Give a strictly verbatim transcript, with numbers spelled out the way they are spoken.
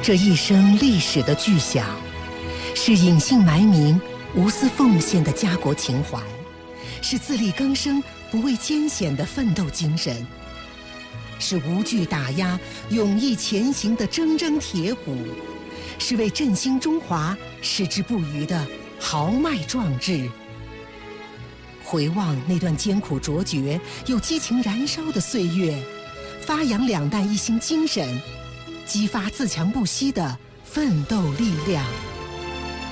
这一生历史的巨响，是隐姓埋名、无私奉献的家国情怀，是自力更生、不畏艰险的奋斗精神，是无惧打压、勇毅前行的铮铮铁骨，是为振兴中华矢志不渝的豪迈壮志。回望那段艰苦卓绝又激情燃烧的岁月，发扬两弹一星精神，激发自强不息的奋斗力量。